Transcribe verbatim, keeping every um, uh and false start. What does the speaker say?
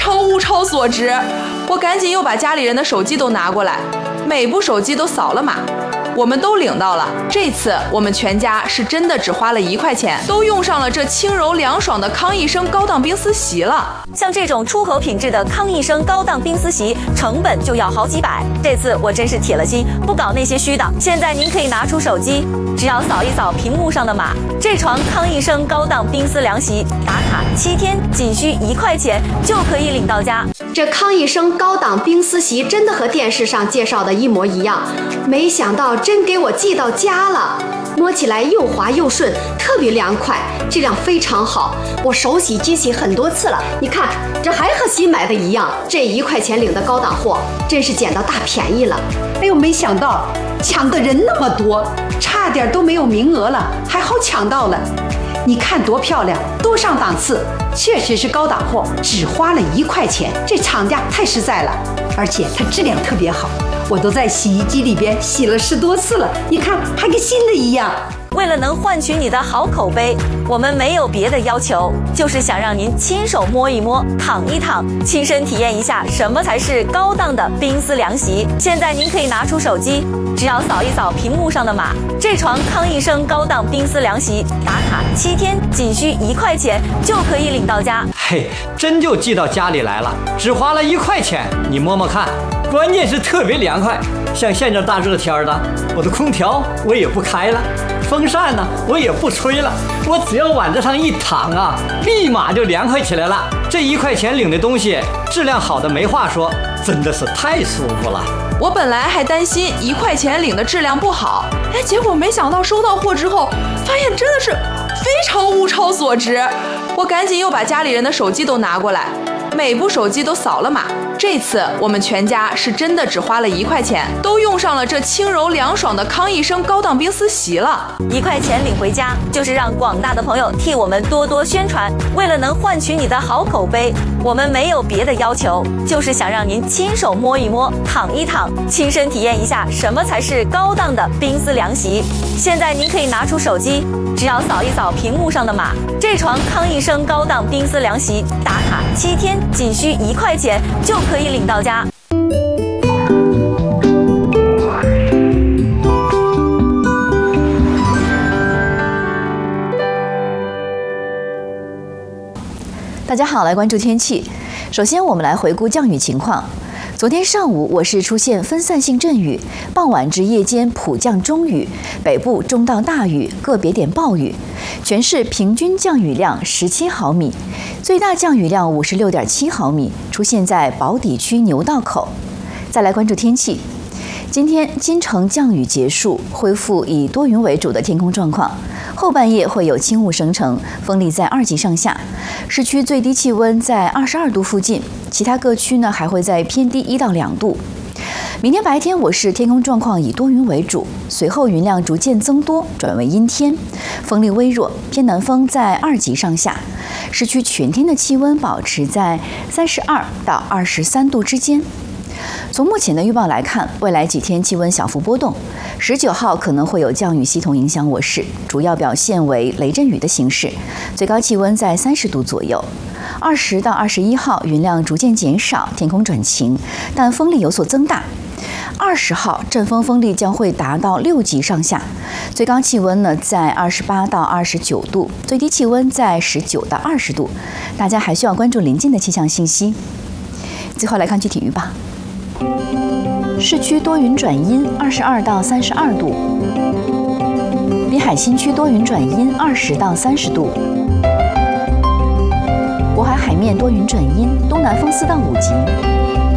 常物超所值。我赶紧又把家里人的手机都拿过来，每部手机都扫了码。我们都领到了，这次我们全家是真的只花了一块钱，都用上了这轻柔凉爽的康益生高档冰丝席了。 像这种出口品质的康益生高档冰丝席，成本就要好几百。这次我真是铁了心，不搞那些虚的。现在您可以拿出手机，只要扫一扫屏幕上的码，这床康益生高档冰丝凉席打卡七天，仅需一块钱就可以领到家。 这康益生高档冰丝席真的和电视上介绍的一模一样，没想到真给我寄到家了。摸起来又滑又顺，特别凉快，质量非常好。我手洗机洗很多次了，你看这还和新买的一样。这一块钱领的高档货，真是捡到大便宜了。 哎呦，没想到抢的人那么多，差点都没有名额了，还好抢到了。你看多漂亮，多上档次，确实是高档货，只花了一块钱，这厂家太实在了，而且它质量特别好，我都在洗衣机里边洗了十多次了，你看还跟新的一样。 为了能换取你的好口碑，我们没有别的要求，就是想让您亲手摸一摸、躺一躺，亲身体验一下什么才是高档的冰丝凉席。现在您可以拿出手机，只要扫一扫屏幕上的码，这床康益生高档冰丝凉席打卡七天，仅需一块钱就可以领到家。 嘿，真就寄到家里来了，只花了一块钱，你摸摸看，关键是特别凉快。像现在大热天的，我的空调我也不开了，风扇呢我也不吹了，我只要往这上一躺啊，立马就凉快起来了。这一块钱领的东西质量好的没话说，真的是太舒服了。 我本来还担心一块钱领的质量不好，哎，结果没想到收到货之后，发现真的是非常物超所值。我赶紧又把家里人的手机都拿过来，每部手机都扫了码。这次我们全家是真的只花了一块钱，都用上了这轻柔凉爽的康益生高档冰丝席了。 一块钱领回家，就是让广大的朋友替我们多多宣传。为了能换取你的好口碑，我们没有别的要求，就是想让您亲手摸一摸、躺一躺，亲身体验一下什么才是高档的冰丝凉席。现在您可以拿出手机，只要扫一扫屏幕上的码，这床康益生高档冰丝凉席打卡七天，仅需一块钱就可以领到家。 大家好，来关注天气。首先，我们来回顾降雨情况。昨天上午，我市出现分散性阵雨，傍晚至夜间普降中雨，北部中到大雨，个别点暴雨。全市平均降雨量十七毫米，最大降雨量五十六点七毫米，出现在宝坻区牛道口。再来关注天气。今天京城降雨结束，恢复以多云为主的天空状况。后半夜会有轻雾生成，风力在二级上下。市区最低气温在二十二度附近，其他各区呢还会在偏低一到两度。明天白天我市天空状况以多云为主，随后云量逐渐增多，转为阴天，风力微弱，偏南风在二级上下。市区全天的气温保持在三十二到二十三度之间。从目前的预报来看，未来几天气温小幅波动。十九号可能会有降雨系统影响我市，主要表现为雷阵雨的形式，最高气温在三十度左右。二十到二十一号云量逐渐减少，天空转晴，但风力有所增大。二十号阵风风力将会达到六级上下，最高气温呢在二十八到二十九度，最低气温在十九到二十度。大家还需要关注临近的气象信息。最后来看具体预报。市区多云转阴，二十二到三十二度；滨海新区多云转阴，二十到三十度；渤海海面多云转阴，东南风四到五级。